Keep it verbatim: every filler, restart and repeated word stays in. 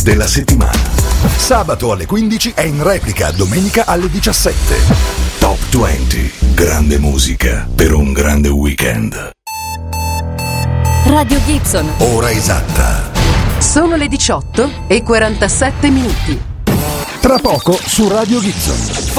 della settimana. Sabato alle quindici e in replica domenica alle diciassette. Top venti, grande musica per un grande weekend. Radio Gibson. Ora esatta. Sono le diciotto e quarantasette minuti. Tra poco su Radio Gibson.